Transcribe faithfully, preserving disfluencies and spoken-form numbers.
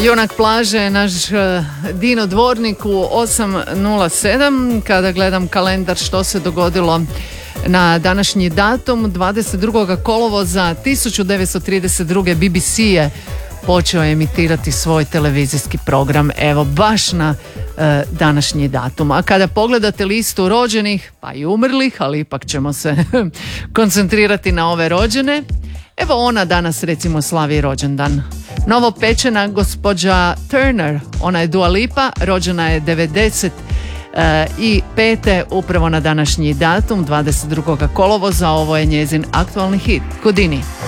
Junak plaže, naš Dino Dvornik u osam nula sedam. Kada gledam kalendar što se dogodilo na današnji datum, dvadeset drugog kolovoza tisuću devetsto trideset druge. B B C je počeo emitirati svoj televizijski program, evo baš na e, današnji datum. A kada pogledate listu rođenih, pa i umrlih, ali ipak ćemo se koncentrirati na ove rođene, evo ona danas recimo slavi rođendan. Novopečena gospođa Turner, ona je Dua Lipa, rođena je devedeset pete upravo na današnji datum, dvadeset drugog kolovoza. Ovo je njezin aktualni hit Houdini.